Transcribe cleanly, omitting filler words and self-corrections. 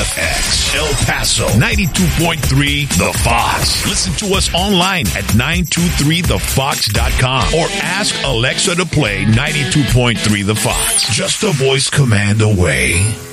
KFX, El Paso, 92.3 The Fox. Listen to us online at 923thefox.com or ask Alexa to play 92.3 The Fox. Just a voice command away.